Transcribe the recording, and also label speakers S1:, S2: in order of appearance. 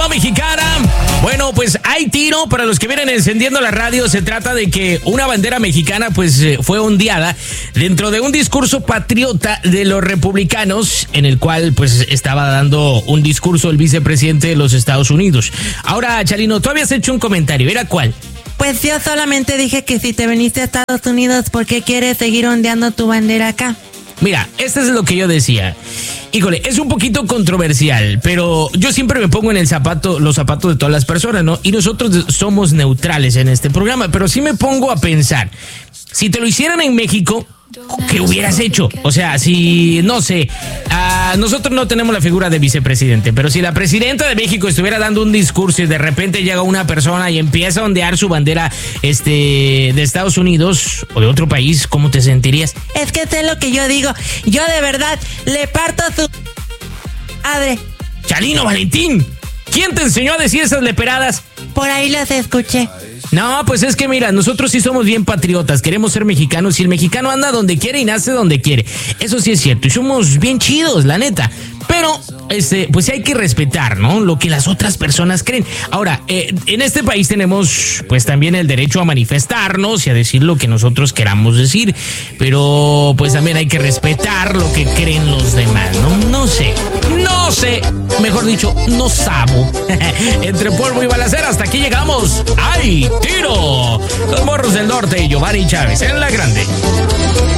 S1: mexicana. Bueno, pues hay tiro para los que vienen encendiendo la radio. Se trata de que una bandera mexicana pues fue ondeada dentro de un discurso patriota de los republicanos, en el cual pues estaba dando un discurso el vicepresidente de los Estados Unidos. Ahora, Chalino, tú habías hecho un comentario, ¿era cuál?
S2: Pues yo solamente dije que si te viniste a Estados Unidos, ¿por qué quieres seguir ondeando tu bandera acá?
S1: Mira, esto es lo que yo decía. Híjole, es un poquito controversial, pero yo siempre me pongo en los zapatos de todas las personas, ¿no? Y nosotros somos neutrales en este programa, pero sí me pongo a pensar, si te lo hicieran en México, ¿qué hubieras hecho? O sea, si, no sé, nosotros no tenemos la figura de vicepresidente, pero si la presidenta de México estuviera dando un discurso y de repente llega una persona y empieza a ondear su bandera de Estados Unidos o de otro país, ¿cómo te sentirías?
S2: Es que sé lo que yo digo. Yo de verdad le parto su madre.
S1: Chalino Valentín, ¿quién te enseñó a decir esas leperadas?
S2: Por ahí las escuché.
S1: No, pues es que mira, nosotros sí somos bien patriotas, queremos ser mexicanos y el mexicano anda donde quiere y nace donde quiere. Eso sí es cierto y somos bien chidos, la neta. Pero, pues sí hay que respetar, ¿no? Lo que las otras personas creen. Ahora, en este país tenemos, pues también el derecho a manifestarnos y a decir lo que nosotros queramos decir. Pero, pues también hay que respetar lo que creen los demás, ¿no? No sé. Mejor dicho, no sabo. Entre polvo y balacera, hasta aquí llegamos. ¡Ay, tiro! Los Morros del Norte y Giovanni Chávez en la grande.